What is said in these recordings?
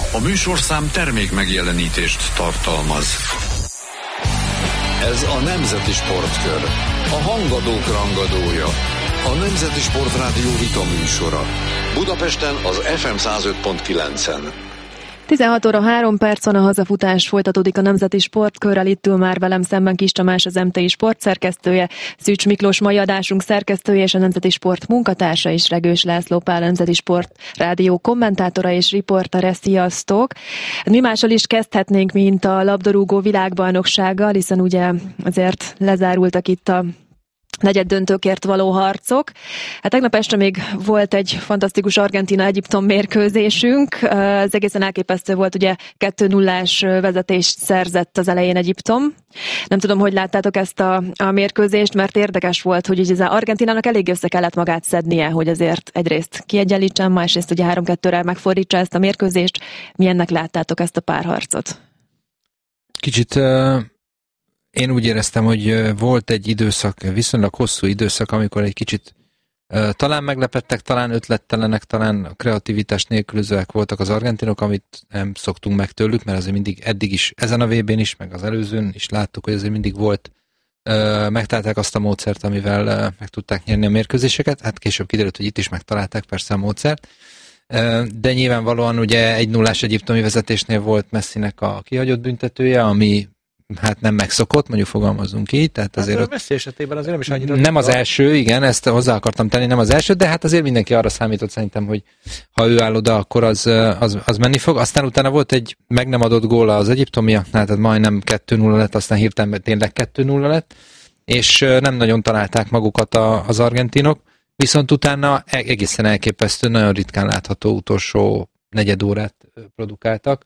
A műsorszám termék megjelenítést tartalmaz. Ez a Nemzeti Sportkör. A hangadók rangadója. A Nemzeti Sportrádió vita műsora. Budapesten az FM 105.9-en. 16 óra 3 percon a hazafutás folytatódik a Nemzeti Sportkörrel. Itt ül már velem szemben Kis Tamás, az MTI Sport szerkesztője, Szűcs Miklós mai adásunk szerkesztője, és a Nemzeti Sport munkatársa is, Regős László Pál, Nemzeti Sport rádió kommentátora és riportere. Sziasztok! Mi mással is kezdhetnénk, mint a labdarúgó világbajnoksággal, hiszen ugye azért lezárultak itt a negyeddöntőkért való harcok. Hát tegnap este még volt egy fantasztikus Argentína-Egyiptom mérkőzésünk. Ez egészen elképesztő volt, ugye 2-0-ás vezetést szerzett az elején Egyiptom. Nem tudom, hogy láttátok ezt a mérkőzést, mert érdekes volt, hogy az Argentínának elég össze kellett magát szednie, hogy azért egyrészt kiegyenlítsen, másrészt ugye 3-2-re megfordítsa ezt a mérkőzést. Milyennek láttátok ezt a párharcot? Kicsit én úgy éreztem, hogy volt egy időszak, viszonylag hosszú időszak, amikor egy kicsit talán meglepettek, talán ötlettelenek, talán kreativitás nélkülözőek voltak az argentinok, amit nem szoktunk meg tőlük, mert azért mindig eddig is, ezen a VB-n is, meg az előzőn is láttuk, hogy azért mindig volt, megtalálták azt a módszert, amivel meg tudták nyerni a mérkőzéseket. Hát később kiderült, hogy itt is megtalálták persze a módszert, de nyilvánvalóan ugye 1-0-ás egyiptomi vezetésnél volt Messinek a kihagyott büntetője, ami hát nem megszokott, mondjuk fogalmazzunk így. Tehát azért hát a Messi esetében azért nem is annyira... Nem az első, igen, ezt hozzá akartam tenni, nem az első, de hát azért mindenki arra számított szerintem, hogy ha ő áll oda, akkor az menni fog. Aztán utána volt egy meg nem adott góla az egyiptomiaknál, tehát majdnem 2-0 lett, aztán hirtelen tényleg 2-0 lett, és nem nagyon találták magukat az argentinok, viszont utána egészen elképesztő, nagyon ritkán látható utolsó negyed órát produkáltak.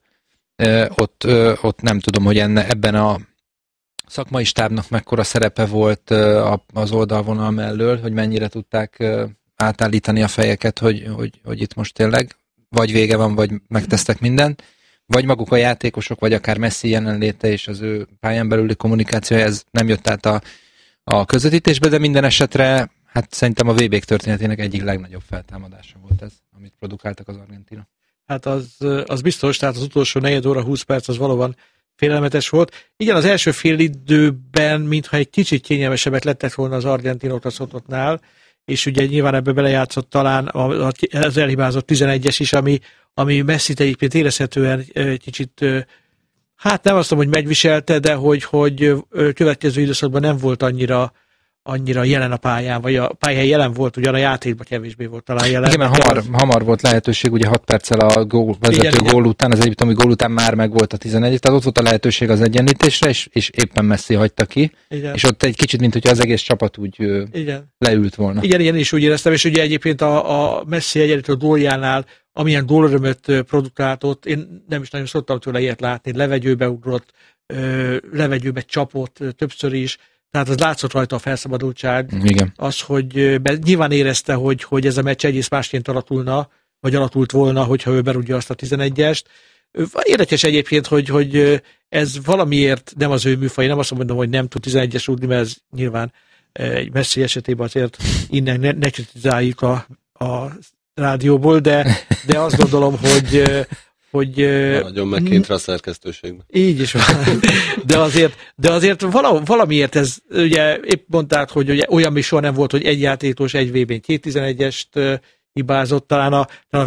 Ott nem tudom, hogy ebben a szakmai stábnak mekkora szerepe volt az oldalvonal mellől, hogy mennyire tudták átállítani a fejeket, hogy itt most tényleg vagy vége van, vagy megtesztek mindent, vagy maguk a játékosok, vagy akár Messi jelenléte és az ő pályán belüli kommunikációja, ez nem jött át a közvetítésbe, de minden esetre hát szerintem a VB-k történetének egyik legnagyobb feltámadása volt ez, amit produkáltak az argentinok. Hát az biztos, tehát az utolsó negyed óra 20 perc az valóban félelmetes volt. Igen, az első fél időben, mintha egy kicsit kényelmesebbek lettek volna az argentinok a Szotottnál, és ugye nyilván ebbe belejátszott talán az elhibázott 11-es is, ami Messit egyébként érezhetően kicsit, hát nem azt mondom, hogy megviselte, de hogy következő időszakban nem volt annyira jelen a pályán, vagy a pályán jelen volt, ugyan a játékban kevésbé volt talán jelen. Igen, mert hamar volt lehetőség, ugye 6 perccel a vezető gól után, az egyiptomi gól után már meg volt a 11, tehát ott volt a lehetőség az egyenlítésre, és éppen Messi hagyta ki, igen. És ott egy kicsit, mint hogy az egész csapat úgy leült volna. Igen, is úgy éreztem, és ugye egyébként a Messi egyenlítő góljánál, amilyen gólörömöt produkált, én nem is nagyon szoktam tőle ilyet látni, levegőbe ugrott, levegőbe csapott többször is. Tehát az látszott rajta a felszabadultság. Igen. Az, hogy nyilván érezte, hogy ez a meccs egész másként alakulna, vagy alakult volna, hogyha ő berúgja azt a 11-est. Érdekes egyébként, hogy ez valamiért nem az ő műfaj. Nem azt mondom, hogy nem tud 11-es rúgni, mert ez nyilván egy Messi esetében azért innen ne kritizáljuk a rádióból, de azt gondolom, hogy maradjon meg kintre a szerkesztőségben. Így is van. De azért valamiért ez, ugye épp mondtad, hogy ugye, olyan még soha nem volt, hogy egy játékos egy VB-n 2-11-est hibázott, talán a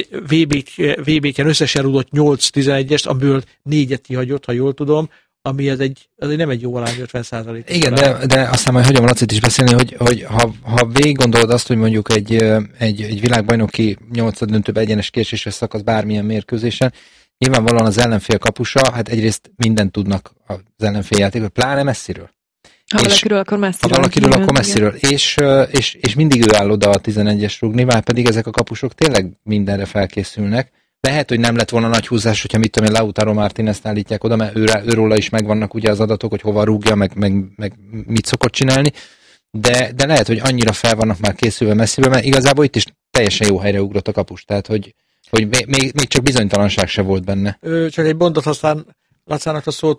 VB-ken összesen rúgott 8-11-est, amiből 4-et kihagyott, ha jól tudom, ami ez nem egy jó alány 50%. Igen, de aztán majd hagyom Lacit is beszélni, hogy ha végig gondolod azt, hogy mondjuk egy világbajnoki 8. döntőbe egyenes kieséses szakasz bármilyen mérkőzésen, nyilvánvalóan az ellenfél kapusa, hát egyrészt mindent tudnak az ellenfél játékok, pláne Messiről. Ha valakiről, akkor Messiről. Ha valakiről, akkor Messiről. És mindig ő áll oda a 11-es rúgni, már pedig ezek a kapusok tényleg mindenre felkészülnek. Lehet, hogy nem lett volna nagy húzás, hogyha mit tudom én, Lautaro Martínez-t állítják oda, mert őróla is megvannak ugye az adatok, hogy hova rúgja, meg mit szokott csinálni, de lehet, hogy annyira fel vannak már készülve Messibe, mert igazából itt is teljesen jó helyre ugrott a kapus, tehát hogy még csak bizonytalanság se volt benne. Csak egy mondat, aztán Lacának a szót,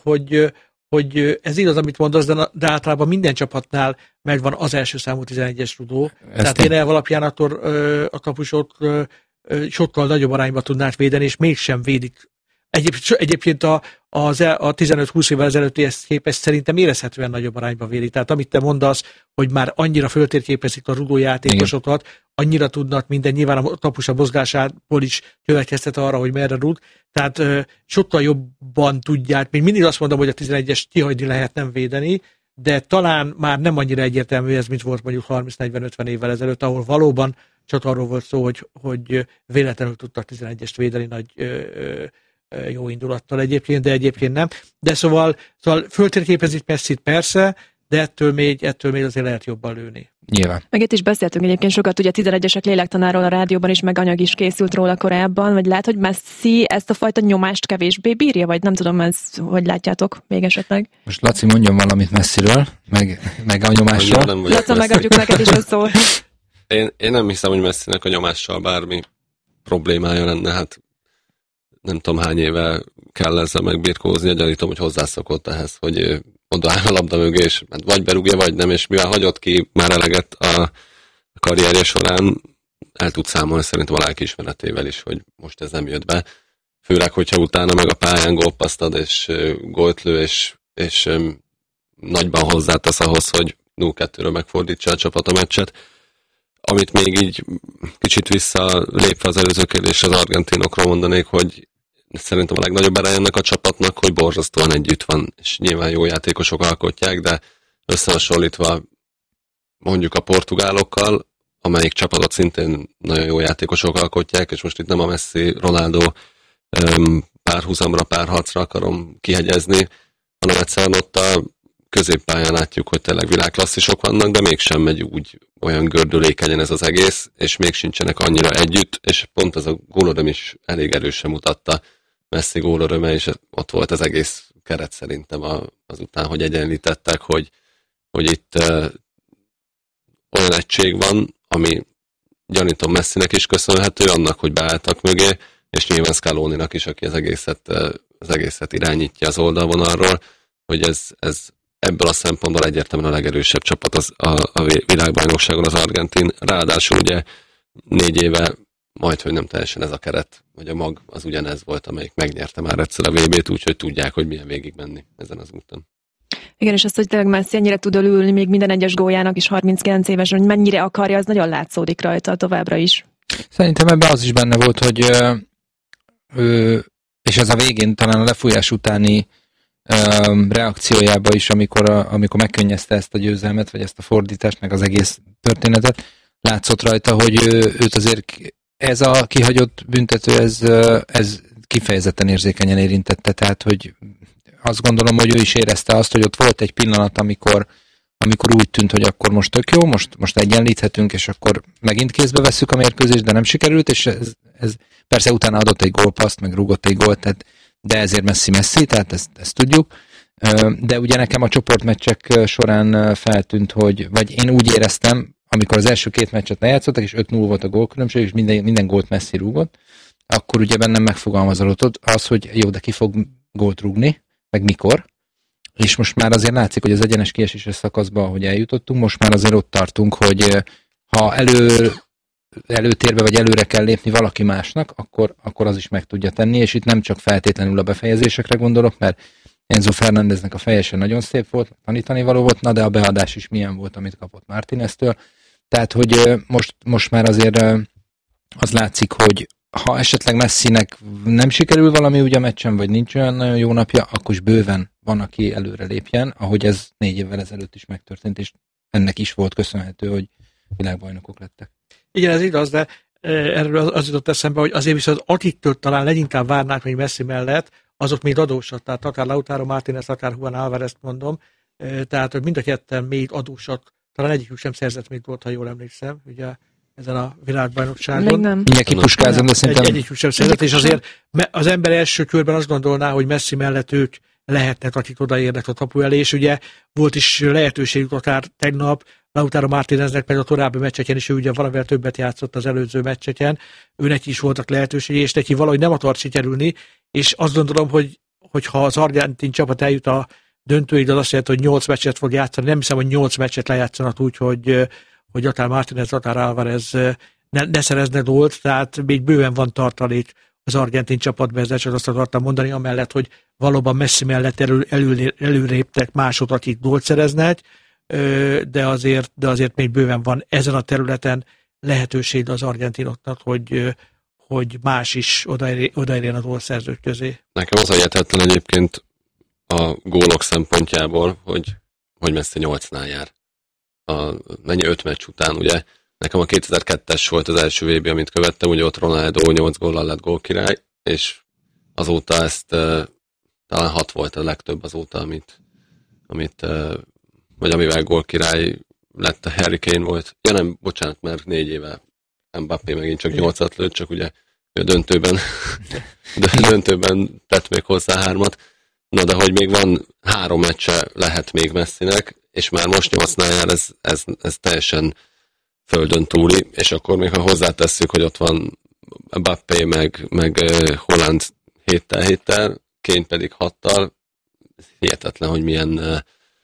hogy ez igaz, amit mondasz, de általában minden csapatnál megvan az első számú 11-es rugó. Tehát én elv alapján akkor a kapusok sokkal nagyobb arányban tudnák védeni, és mégsem védik. Egyébként a 15-20 évvel ezelőttihez képest szerintem érezhetően nagyobb arányban védik. Tehát amit te mondasz, hogy már annyira föltérképezik a rugójátékosokat, annyira tudnak minden, nyilván a kapusa mozgásából is következtet arra, hogy merre rúg. Tehát sokkal jobban tudják, még mindig azt mondom, hogy a 11-es kihagyni lehet, nem védeni, de talán már nem annyira egyértelmű ez, mint volt mondjuk 30-40-50 évvel ezelőtt, ahol valóban csak arról volt szó, hogy véletlenül tudtak 11-est védeni nagy jó indulattal egyébként, de egyébként nem. De szóval föltérképezik Messit persze, de ettől még azért lehet jobban lőni. Nyilván. Meg itt is beszéltünk egyébként sokat, ugye 11-esek lélektanáról a rádióban is, meg anyag is készült róla korábban, vagy lehet, hogy Messi ezt a fajta nyomást kevésbé bírja, vagy nem tudom, ez hogy látjátok még esetleg? Most Laci mondjon valamit Messiről, meg a nyomásról. Laci, megadjuk neked is a szót. Én nem hiszem, hogy Messinek a nyomással bármi problémája lenne, hát nem tudom hány éve kell ezzel megbirkózni, gyanítom, hogy hozzászokott ehhez, hogy odaáll a labda mögé, és vagy berúgja, vagy nem, és mivel hagyott ki már eleget a karrierje során, el tud számolni szerintem a lelkiismeretével is, hogy most ez nem jött be. Főleg, hogyha utána meg a pályán gólpasszt ad, és gólt lő, és nagyban hozzátesz ahhoz, hogy 0-2-ről megfordítsa a csapat a meccset. Amit még így kicsit visszalépve az előző kérdésre az argentinokról mondanék, hogy szerintem a legnagyobb ereje ennek a csapatnak, hogy borzasztóan együtt van, és nyilván jó játékosok alkotják, de összehasonlítva mondjuk a portugálokkal, amelyik csapatot szintén nagyon jó játékosok alkotják, és most itt nem a Messi-Ronaldo párhuzamra, párharcra akarom kihegyezni, hanem egyszerűen ott a középpályán látjuk, hogy tényleg világklasszisok vannak, de mégsem megy úgy olyan gördülékenyen ez az egész, és még sincsenek annyira együtt, és pont ez a gólöröm is elég erősen mutatta, Messi gólöröme, és ott volt az egész keret szerintem azután, hogy egyenlítettek, hogy itt olyan egység van, ami gyanítom Messinek is köszönhető, annak, hogy beálltak mögé, és nyilván Scaloninak is, aki az egészet irányítja az oldalvonalról, hogy ez ebből a szempontból egyértelműen a legerősebb csapat a világbajnokságon az Argentin. Ráadásul ugye 4 éve majdhogy nem teljesen ez a keret, vagy a mag az ugyanez volt, amelyik megnyerte már egyszer a VB-t, úgyhogy tudják, hogy milyen végig menni ezen az úton. Igen, és azt, hogy tényleg Messi ennyire tud ülni még minden egyes góljának is 39 éves, hogy mennyire akarja, az nagyon látszódik rajta továbbra is. Szerintem ebben az is benne volt, hogy és ez a végén talán a lefújás utáni reakciójába is, amikor megkönnyezte ezt a győzelmet, vagy ezt a fordítást, meg az egész történetet, látszott rajta, hogy őt azért ez a kihagyott büntető, ez kifejezetten érzékenyen érintette, tehát hogy azt gondolom, hogy ő is érezte azt, hogy ott volt egy pillanat, amikor úgy tűnt, hogy akkor most tök jó, most egyenlíthetünk, és akkor megint kézbe vesszük a mérkőzést, de nem sikerült, és ez persze utána adott egy gólpasszt, meg rúgott egy gólt, de ezért Messi, tehát ezt tudjuk. De ugye nekem a csoportmeccsek során feltűnt, vagy én úgy éreztem, amikor az első 2 meccset lejátszottak, és 5-0 volt a gólkülönbség, és minden gólt Messi rúgott, akkor ugye bennem megfogalmazódott az, hogy jó, de ki fog gólt rúgni, meg mikor, és most már azért látszik, hogy az egyenes kieséses szakaszban, ahogy eljutottunk, most már azért ott tartunk, hogy ha előtérbe vagy előre kell lépni valaki másnak, akkor az is meg tudja tenni, és itt nem csak feltétlenül a befejezésekre gondolok, mert Enzo Fernándeznek a feje nagyon szép volt, tanítani való volt, de a beadás is milyen volt, amit kapott Martíneztől. Tehát, hogy most már azért az látszik, hogy ha esetleg Messinek nem sikerül valami ugye a meccsen, vagy nincs olyan nagyon jó napja, akkor is bőven van, aki előre lépjen, ahogy ez 4 évvel ezelőtt is megtörtént, és ennek is volt köszönhető, hogy világbajnokok lettek. Igen, ez igaz, de erről az jutott eszembe, hogy azért viszont akiktől talán leginkább várnák még Messi mellett, azok még adósak, tehát akár Lautaro Martínez, akár Juan Álvarezt mondom, tehát hogy mind a ketten még adósak, talán egyikük sem szerzett még gólt, ha jól emlékszem, ugye ezen a világbajnokságon. Még nem. Mindenki puskázom, de szerintem... Egyikük sem szerzett, és azért az ember első körben azt gondolná, hogy Messi mellett ők lehetnek, akik odaérnek a kapu elé, és ugye volt is lehetőségük akár tegnap Lautaro Martíneznek, meg a korábbi meccseken is, ő ugye valamivel többet játszott az előző meccseken, őnek is voltak lehetőségei, és neki valahogy nem akart sikerülni, és azt gondolom, hogy ha az argentin csapat eljut a döntőig, az azt jelenti, hogy 8 meccset fog játszani. Nem hiszem, hogy 8 meccset lejátszanak úgy, hogy akár Martínez, akár Álvarez ne szerezne gólt, tehát még bőven van tartalék az argentin csapatban, ezzel csak azt akartam mondani, amellett, hogy valóban Messi mellett előréptek mások, akik gólt szereznek, de azért még bőven van ezen a területen lehetőség az argentinoknak, hogy más is odaérjen a gólszerzők közé. Nekem az a hihetetlen egyébként a gólok szempontjából, hogy Messi 8-nál jár. Mennyi 5 meccs után, ugye nekem a 2002-es volt az első VB, amit követtem, ugye ott Ronaldo 8 góllal lett gólkirály, és azóta ezt talán 6 volt a legtöbb azóta, vagy amivel gólkirály lett, a Harry Kane volt. Ja nem, bocsánat, mert 4 éve Mbappé megint csak 8-at lőtt, csak ugye a döntőben tett még hozzá 3-at. Na de hogy még van 3 meccse lehet még Messinek, és már most 8-nál jár, ez teljesen földön túli, és akkor még ha hozzátesszük, hogy ott van Mbappé, meg Haaland 7-tel, Kane pedig 6-tal, hihetetlen, hogy milyen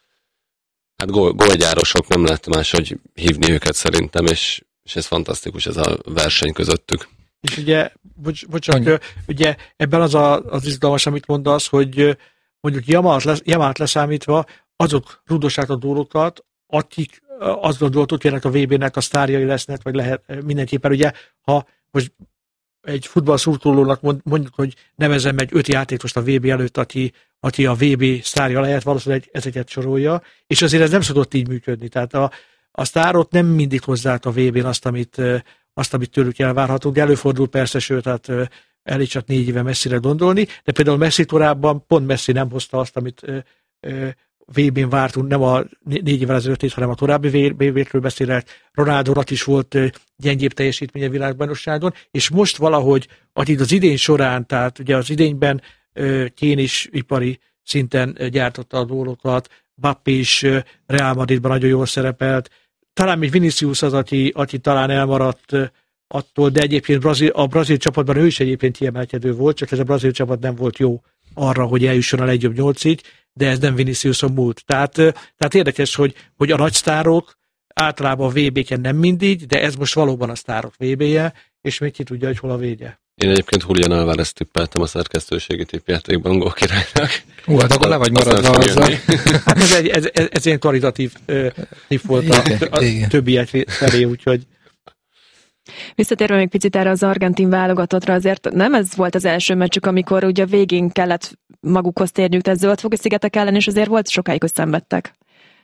gólgyárosok, nem lehet máshogy hívni őket szerintem, és ez fantasztikus, ez a verseny közöttük. És ugye, ugye ebben az izgalmas, amit mondasz, hogy mondjuk Jamalt leszámítva, azok rúdosák a gólokat, akik azt gondoltuk, hogy a VB-nek a sztárjai lesznek, vagy lehet mindenképpen, ugye, ha most egy futballszurkolónak mondjuk, hogy nevezem meg 5 játékost a VB előtt, aki a VB sztárja lehet, valószínűleg ezeket sorolja, és azért ez nem szokott így működni. Tehát a sztárot nem mindig hozzák a VB-n azt, amit tőlük elvárhatunk, de előfordul persze, sőt, tehát elég csak 4 éve Messire gondolni, de például Messi korábban pont Messi nem hozta azt, amit VB-n vártunk, nem a 4 évvel ezelőtt, hanem a további VB-ről beszélek. Ronaldónak is volt gyengébb teljesítménye világbajnokságon, és most valahogy, akik az idény során, tehát ugye az idényben Kane is ipari szinten gyártotta a gólokat, Mbappé is Real Madridban nagyon jól szerepelt, talán még Vinicius az, aki talán elmaradt attól, de egyébként a brazil csapatban ő is egyébként kiemelkedő volt, csak ez a brazil csapat nem volt jó arra, hogy eljusson a legjobb 8-ig, de ez nem Viniciuson múlt. Tehát érdekes, hogy a nagy sztárok általában a VB-ken nem mindig, de ez most valóban a sztárok VB-je, és még ki tudja, hogy hol a vége. Én egyébként Julián Álvarez tippeltem a szerkesztőségi tippjátékban gólkirálynak. Hát akkor le vagy maradva azzal. Hát ez ilyen kvalitatív tipp volt a többiek felé, úgyhogy Visszatérve még picit erre az argentin válogatottra, azért nem ez volt az első meccsük, amikor ugye végén kellett magukhoz térniük, tehát Zöld-foki-szigetek ellen, és azért volt sokáig, hogy szenvedtek.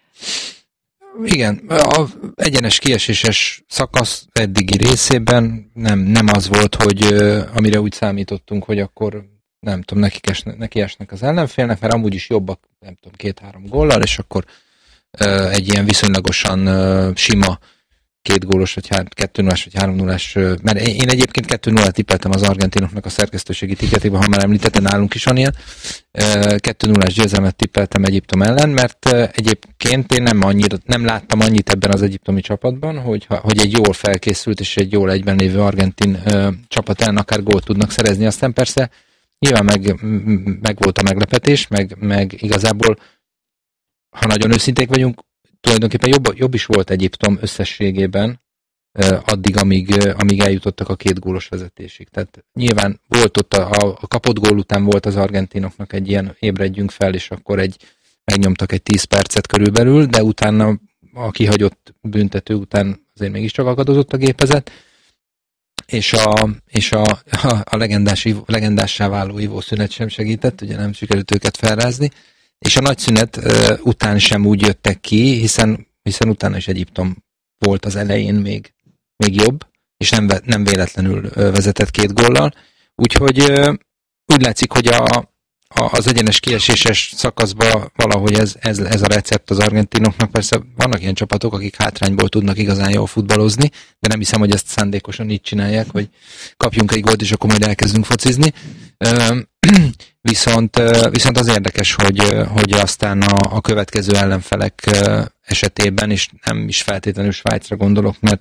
Igen, az egyenes kieséses szakasz eddigi részében nem az volt, hogy amire úgy számítottunk, hogy akkor nem tudom, nekiesnek az ellenfélnek, mert amúgy is jobbak, nem tudom, 2-3 góllal, és akkor egy ilyen viszonylagosan sima 2 gólos, vagy 2-0-as, vagy 3-0-as, mert én egyébként 2-0-at tippeltem az argentinoknak a szerkesztőségi tippjátékban, ha már említettem, nálunk is van ilyen. 2-0-as győzelmet tippeltem Egyiptom ellen, mert egyébként én nem láttam annyit ebben az egyiptomi csapatban, hogy egy jól felkészült és egy jól egyben lévő argentin csapat ellen akár gólt tudnak szerezni. Aztán persze nyilván meg volt a meglepetés, meg igazából, ha nagyon őszinték vagyunk, tulajdonképpen jobb is volt Egyiptom összességében, addig, amíg eljutottak a 2 gólos vezetésig. Tehát nyilván volt ott a kapott gól után volt az argentinoknak egy ilyen ébredjünk fel, és akkor megnyomtak egy 10 percet körülbelül, de utána a kihagyott büntető után azért mégiscsak akadozott a gépezet, és a legendássá váló ivószünet sem segített, ugye nem sikerült őket felrázni, és a nagy szünet után sem úgy jöttek ki, hiszen utána is Egyiptom volt az elején még jobb, és nem véletlenül vezetett 2 góllal. Úgyhogy úgy látszik, hogy az egyenes kieséses szakaszban valahogy ez a recept az argentinoknak. Persze vannak ilyen csapatok, akik hátrányból tudnak igazán jól futballozni, de nem hiszem, hogy ezt szándékosan így csinálják, hogy kapjunk egy gólt, és akkor majd elkezdünk focizni. Viszont az érdekes, hogy aztán a következő ellenfelek esetében, és nem is feltétlenül Svájcra gondolok, mert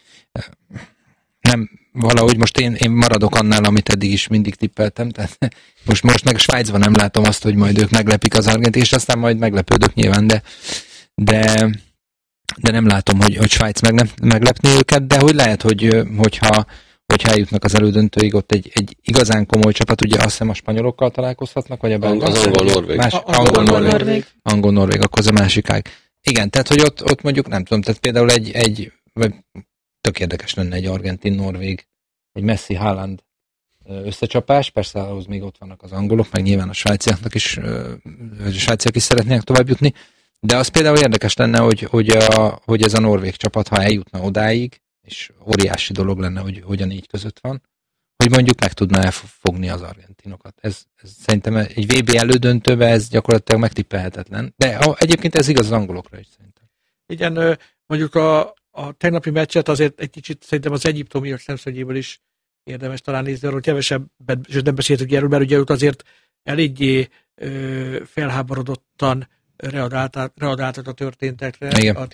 nem, valahogy most én maradok annál, amit eddig is mindig tippeltem, tehát most meg Svájcban nem látom azt, hogy majd ők meglepik az argentin, és aztán majd meglepődök nyilván, de de nem látom, hogy Svájc meglepné őket, de hogy lehet, hogyha eljutnak az elődöntőig, ott egy igazán komoly csapat, ugye azt hiszem a spanyolokkal találkozhatnak, vagy a az angol-norvég. Angol-norvég, akkor az a másik ág. Igen, tehát, hogy ott mondjuk nem tudom, tehát például vagy tök érdekes lenne egy argentin-norvég, egy Messi-Haaland összecsapás, persze ahhoz még ott vannak az angolok, meg nyilván a svájciak is szeretnének tovább jutni, de az például érdekes lenne, hogy ez a norvég csapat, ha eljutna odáig, és óriási dolog lenne, hogy a 4 között van, hogy mondjuk meg tudná elfogni az argentinokat. Ez szerintem egy VB elődöntőben ez gyakorlatilag megtippelhetetlen, de egyébként ez igaz az angolokra is szerintem. Igen, mondjuk a tegnapi meccset azért egy kicsit szerintem az egyiptomiak szemszögéből is érdemes talán nézni, arról kevesebbet nem beszéltük erről, mert ugye azért eléggé felháborodottan reagáltak a történtekre.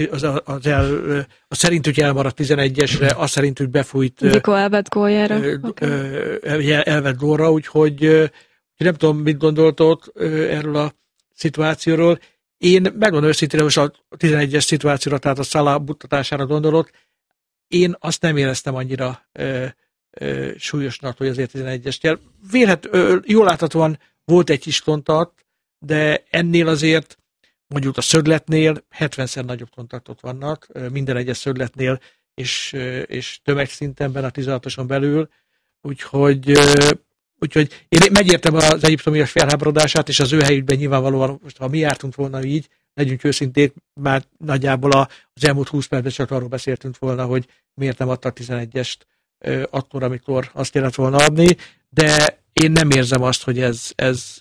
A szerintük elmaradt 11-esre, az szerintük befújt Diko elvett góljára. Elvett gólra, úgyhogy nem tudom, mit gondoltok erről a szituációról. Én megmondom őszintén, most a 11-es szituációra, tehát a Salah buttatására gondolok, én azt nem éreztem annyira súlyosnak, hogy azért 11-es. Jól láthatóan volt egy kis kontakt, de ennél azért mondjuk a szögletnél 70-szer nagyobb kontaktok vannak, minden egyes szögletnél, és tömegszintenben a 16-oson belül, úgyhogy én megértem az egyiptomiak felháborodását, és az ő helyükben nyilvánvalóan, most ha mi jártunk volna így, legyünk őszinték, már nagyjából az elmúlt 20 percben csak arról beszéltünk volna, hogy miért nem adtak 11-est akkor, amikor azt kellett volna adni, de én nem érzem azt, hogy ez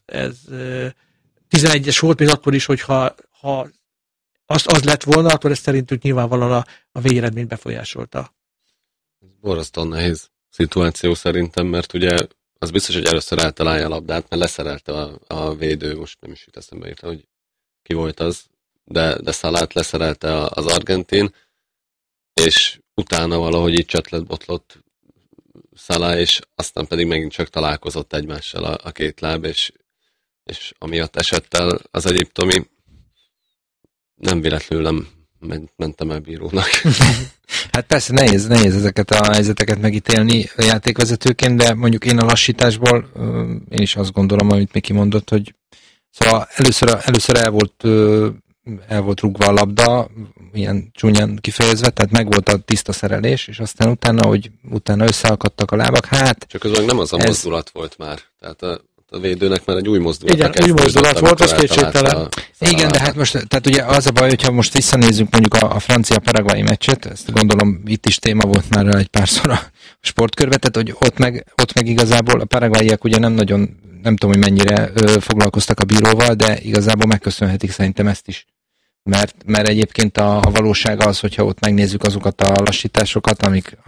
11-es volt, még akkor is, hogyha az lett volna, akkor ez szerintük nyilvánvalóan a végeredményt befolyásolta. Ez borzasztóan nehéz szituáció szerintem, mert ugye az biztos, hogy először eltalálja a labdát, mert leszerelte a védő, most nem is jut eszembe érte, hogy ki volt az, de Salát leszerelte az argentin, és utána valahogy így csatlabotlott Salah, és aztán pedig megint csak találkozott egymással a két láb, és amiatt esett el az egyiptomi, nem véletlenül nem mentem el bírónak. Hát persze nehéz ezeket a helyzeteket megítélni a játékvezetőként, de mondjuk én a lassításból én is azt gondolom, amit Miki mondott, hogy szóval először el volt rúgva a labda, ilyen csúnyán kifejezve, tehát megvolt a tiszta szerelés, és aztán utána összeakadtak a lábak, hát... Csak az nem az a mozdulat volt már, tehát a védőnek már egy új mozdulat. Igen, új mozdulat volt, az kétségtelen. Igen, de hát most, tehát ugye az a baj, hogyha most visszanézzük mondjuk a francia-paraguayi meccset, ezt gondolom itt is téma volt már egy párszor a sportkörbe, tehát hogy ott meg igazából a paraguayiak ugye nem tudom, hogy mennyire foglalkoztak a bíróval, de igazából megköszönhetik szerintem ezt is. Mert egyébként a valóság az, hogyha ott megnézzük azokat a lassításokat,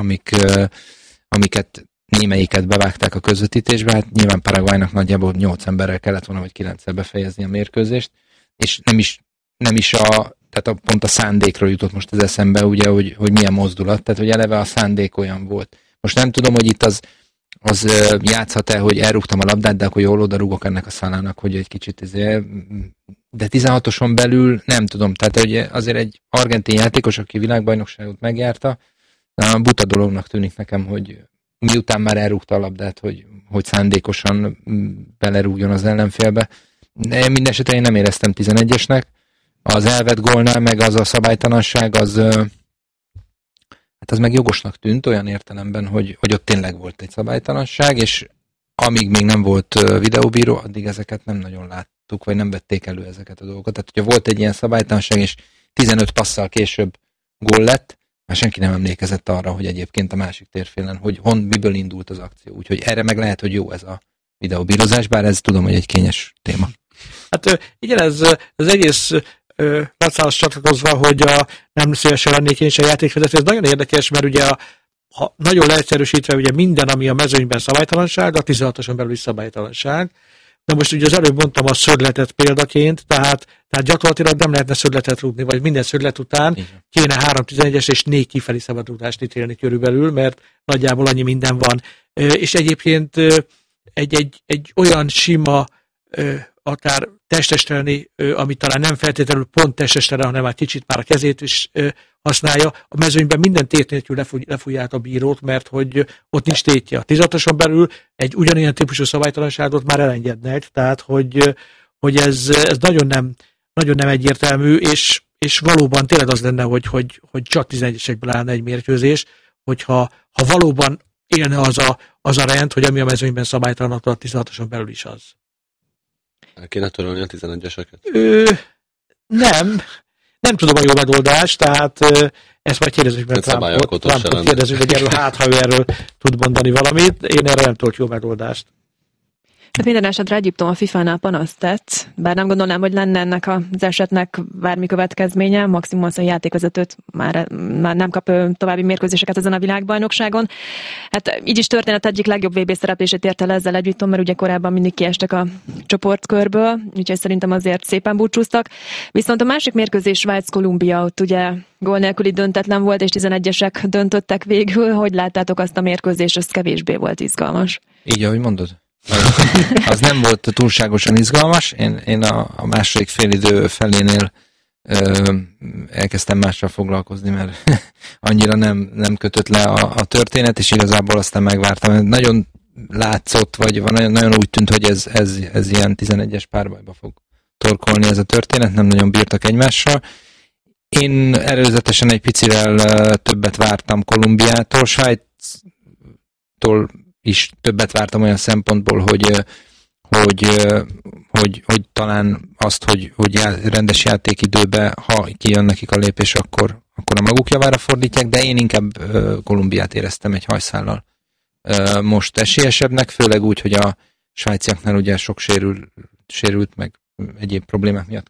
amiket némelyiket bevágták a közvetítésbe, hát nyilván Paraguaynak nagyjából 8 emberrel kellett volna, vagy 9-szer befejezni a mérkőzést, és nem is tehát pont a szándékról jutott most az eszembe, ugye, hogy milyen mozdulat, tehát hogy eleve a szándék olyan volt. Most nem tudom, hogy itt az játszhat-e, hogy elrúgtam a labdát, de akkor jól odarúgok ennek a Salának, hogy egy kicsit de 16-oson belül nem tudom, tehát hogy azért egy argentin játékos, aki világbajnokságot megjárta, buta dolognak tűnik nekem, hogy miután már elrúgta a labdát, hogy szándékosan belerúgjon az ellenfélbe. De mindenesetre én nem éreztem 11-esnek. Az elvett gólnál meg az a szabálytalanság, az meg jogosnak tűnt olyan értelemben, hogy ott tényleg volt egy szabálytalanság, és amíg még nem volt videóbíró, addig ezeket nem nagyon láttuk, vagy nem vették elő ezeket a dolgokat. Tehát, hogyha volt egy ilyen szabálytalanság, és 15 passzal később gól lett, már senki nem emlékezett arra, hogy egyébként a másik térfélen, hogy miből indult az akció. Úgyhogy erre meg lehet, hogy jó ez a videóbírozás, bár ez tudom, hogy egy kényes téma. Hát igen, ez az egész Lacahoz csatlakozva, hogy nem szívesen lennék én is a játékvezető, ez nagyon érdekes, mert ugye ha nagyon leegyszerűsítve, ugye minden, ami a mezőnyben szabálytalanság, a 16-oson belül is szabálytalanság. De most ugye az előbb mondtam a szögletet példaként, tehát gyakorlatilag nem lehetne szögletet rúgni, vagy minden szöglet után kéne 3-11-es és 4 kifelé szabadrúgást ítélni körülbelül, mert nagyjából annyi minden van. És egyébként egy olyan sima akár testestelni, ami talán nem feltétlenül pont testestelni, hanem már kicsit már a kezét is használja. A mezőnyben minden tét nélkül lefújja át a bírót, mert hogy ott nincs tétje. A 16-oson belül egy ugyanilyen típusú szabálytalanságot már elengednek, tehát hogy ez nagyon nem egyértelmű, és valóban tényleg az lenne, hogy csak 11-esekből állna egy mérkőzés, hogyha valóban élne az a rend, hogy ami a mezőnyben szabálytalan, a 16-oson belül is az. El kéne törölni a 11-eseket? Nem tudom a jó megoldást, tehát ezt majd kérdezzük meg Trumpot kérdezzük meg erről, ha ő erről tud mondani valamit. Én erre nem tudok jó megoldást. Hát minden esetre Egyiptom a FIFA-nál panaszt tett, bár nem gondolnám, hogy lenne ennek az esetnek bármi következménye, maximum az, a játékvezetőt már nem kap további mérkőzéseket ezen a világbajnokságon. Hát így is történet egyik legjobb VB szereplését érte el ezzel Egyiptom, mert ugye korábban mindig kiestek a csoportkörből, úgyhogy szerintem azért szépen búcsúztak. Viszont a másik mérkőzés Svájc-Kolumbia, ott ugye gól nélküli döntetlen volt, és 11-esek döntöttek végül. Hogy láttátok azt a mérkőzést, az kevésbé volt izgalmas? Így, ahogy mondod. Az nem volt túlságosan izgalmas. Én a második félidő felénél elkezdtem mással foglalkozni, mert annyira nem kötött le a történet, és igazából aztán megvártam. Nagyon látszott, vagy nagyon úgy tűnt, hogy ez ilyen 11-es párbajba fog torkolni ez a történet, nem nagyon bírtak egymással. Én előzetesen egy picivel többet vártam Kolumbiától, Svájctól is többet vártam olyan szempontból, hogy talán azt, hogy rendes játékidőben, ha kijön nekik a lépés, akkor a maguk javára fordítják, de én inkább Kolumbiát éreztem egy hajszállal most esélyesebbnek, főleg úgy, hogy a svájciaknál ugye sok sérült, meg egyéb problémák miatt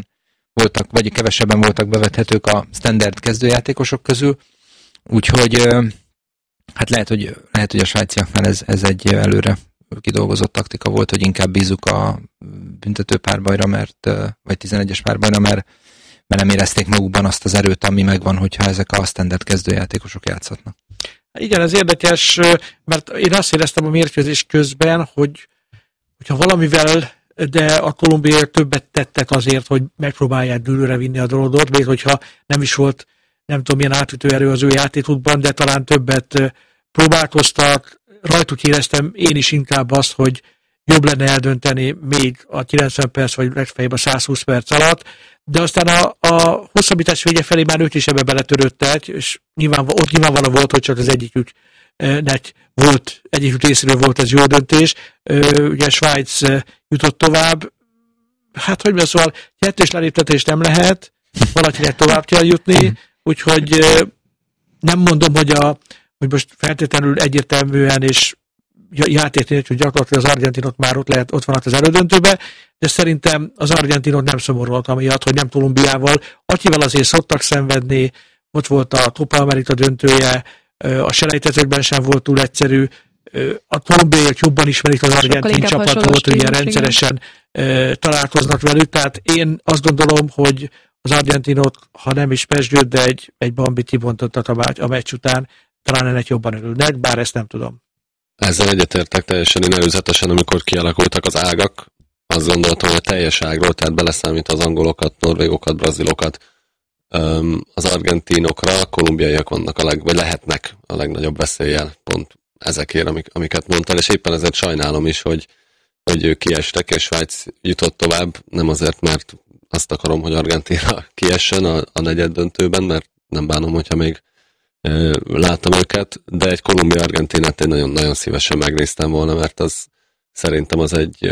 kevesebben voltak bevethetők a standard kezdőjátékosok közül, úgyhogy hát lehet, hogy a svájciaknál ez egy előre kidolgozott taktika volt, hogy inkább bízunk a büntető párbajra, vagy 11-es párbajra, mert nem érezték magukban azt az erőt, ami megvan, hogyha ezek a standard kezdőjátékosok játszhatnak. Igen, ez érdekes, mert én azt éreztem a mérkőzés közben, hogyha valamivel, de a kolumbiaiak többet tettek azért, hogy megpróbálják dűlőre vinni a dolgot, még hogyha nem is volt nem tudom milyen átütő erő az ő játékukban, de talán többet próbálkoztak. Rajtuk éreztem én is inkább azt, hogy jobb lenne eldönteni még a 90 perc, vagy legfeljebb a 120 perc alatt, de aztán a hosszabbítás vége felé már ők is ebbe beletörődtek, és nyilvánvalóan volt, hogy csak az egyikük részéről volt ez jó döntés. Ugye Svájc jutott tovább. Hát, hogy szóval kettős leléptetés nem lehet, valakinek tovább kell jutni, úgyhogy nem mondom, hogy most feltétlenül egyértelműen és játék nélkül gyakorlatilag az argentinok már ott vannak az elődöntőbe, de szerintem az argentinok nem szomorúak amiatt, hogy nem Kolumbiával, akivel azért szoktak szenvedni, ott volt a Copa America döntője, a selejtezőkben sem volt túl egyszerű, a kolumbiaiak jobban ismerik az argentin csapatot, ugye rendszeresen találkoznak velük, tehát én azt gondolom, hogy az argentinok, ha nem is pezsgőt, de egy bambit kibontottak a meccs után, talán ennek jobban örülnek, bár ezt nem tudom. Ezzel egyetértek teljesen, én előzetesen, amikor kialakultak az ágak, azt gondoltam, hogy a teljes ágról, tehát beleszámít az angolokat, norvégokat, brazilokat, az argentinokra, a kolumbiaiak vannak vagy lehetnek a legnagyobb veszéllyel, pont ezekért, amiket mondtál, és éppen ezért sajnálom is, hogy ők kiestek, és Svájc jutott tovább, nem azért, mert azt akarom, hogy Argentína kiessen a negyed döntőben, mert nem bánom, hogyha még láttam őket, de egy Kolumbia-Argentinát én nagyon-nagyon szívesen megnéztem volna, mert az szerintem az egy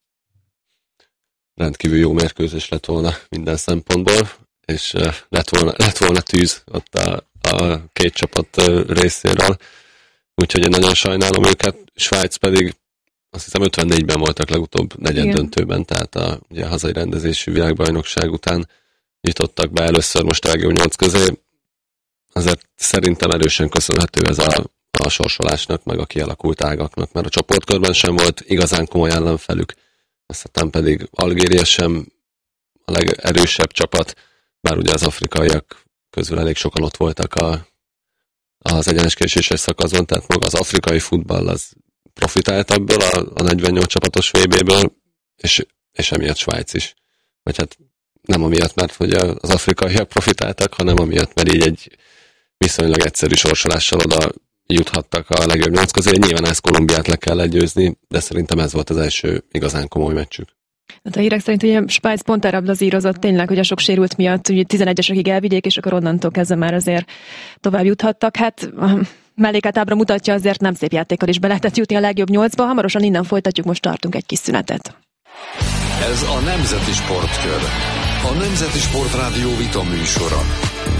rendkívül jó mérkőzés lett volna minden szempontból, és lett volna tűz ott a két csapat részéről, úgyhogy én nagyon sajnálom őket, Svájc pedig azt hiszem 54-ben voltak legutóbb negyed döntőben, tehát ugye a hazai rendezésű világbajnokság után jutottak be először most a legjobb 8 közé. Azért szerintem erősen köszönhető ez a sorsolásnak, meg a kialakult ágaknak, mert a csoportkörben sem volt igazán komoly ellenfelük, aztán pedig Algéria sem a legerősebb csapat, bár ugye az afrikaiak közül elég sokan ott voltak az egyenes késéses szakaszon, tehát maga az afrikai futball az profitált ebből a 48 csapatos VB-ből, és és emiatt Svájc is. Vagy hát nem amiatt, mert hogy az afrikaiak profitáltak, hanem amiatt, mert így egy viszonylag egyszerű sorsolással oda juthattak a legjobb 8 közé. Nyilván ezt Kolumbiát le kell legyőzni, de szerintem ez volt az első igazán komoly meccsük. Hát a hírek szerint ugye Svájc pont erre blazírozott tényleg, hogy a sok sérült miatt ugye 11-esekig elvigyék, és akkor onnantól kezdve már azért tovább juthattak. Hát melléket ábra mutatja, azért nem szép játékkal is be lehetett jutni a legjobb 8-ba. Hamarosan innen folytatjuk, most tartunk egy kis szünetet. Ez a Nemzeti Sportkör. A Nemzeti Sportrádió vita műsora.